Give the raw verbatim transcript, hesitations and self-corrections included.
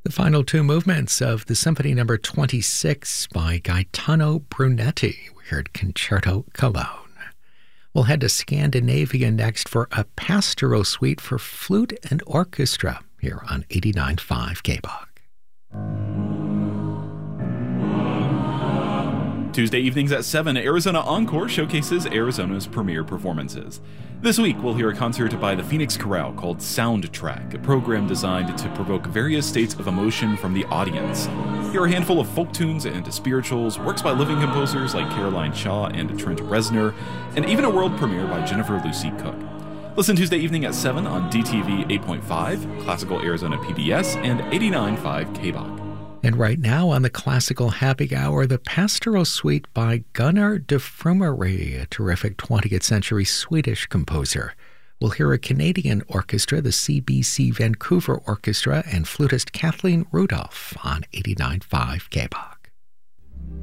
The final two movements of the Symphony Number twenty-six by Gaetano Brunetti. We heard Concerto Cologne. We'll head to Scandinavia next for a pastoral suite for flute and orchestra here on eighty-nine point five K B O G. Tuesday evenings at seven, Arizona Encore showcases Arizona's premier performances. This week, we'll hear a concert by the Phoenix Chorale called Soundtrack, a program designed to provoke various states of emotion from the audience. Here are a handful of folk tunes and spirituals, works by living composers like Caroline Shaw and Trent Reznor, and even a world premiere by Jennifer Lucy Cook. Listen Tuesday evening at seven on D T V eight point five, Classical Arizona P B S, and eighty-nine point five K B O G. And right now on the Classical Happy Hour, the Pastoral Suite by Gunnar de Frumery, a terrific twentieth century Swedish composer. We'll hear a Canadian orchestra, the C B C Vancouver Orchestra, and flutist Kathleen Rudolph on eighty-nine point five K B O G.